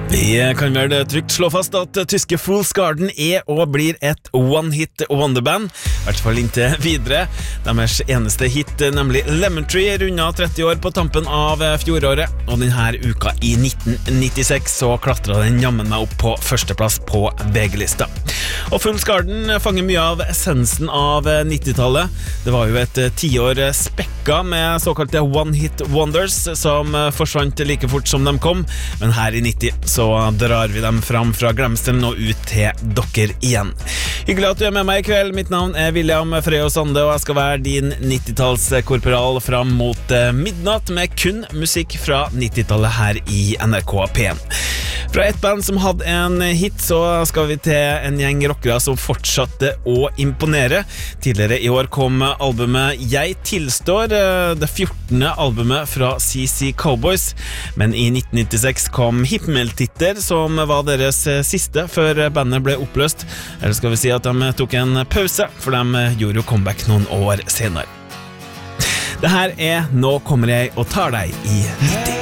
Vi kan vel trygt slå fast at tyske Fool's Garden og blir et one-hit wonderband, i hvert fall inntil videre. Deres eneste hit, nemlig Lemon Tree, rundet 30 år på tampen av fjoråret, og denne uka i 1996 så klatret den jammen meg opp på førsteplass på VG-lista. Og Fool's Garden fanger mye av essensen av 90-tallet. Det var jo et 10 år spekka med såkalte one-hit wonders som forsvant like fort som de kom, men her i 90 så drar vi dem fram fra glemselen og ut til dere igjen. Hyggelig at du med meg i kveld. Mitt navn William Frøy Sande, og jeg skal være din 90-tallskorporal fram mot midnatt med kun musikk fra 90-tallet her i NRK P1. Fra et band som hadde en hit, så skal vi til en gjeng rockere som fortsatte å imponere. Tidligere i år kom albumet Jeg Tilstår, det 14. albumet fra CC Cowboys, men i 1996 kom Himmeltitter, som var deres siste før bandet ble oppløst. Eller skal vi si at de tok en pause, for de gjorde jo comeback noen år senere. Det her Nå kommer jeg og tar deg i 90.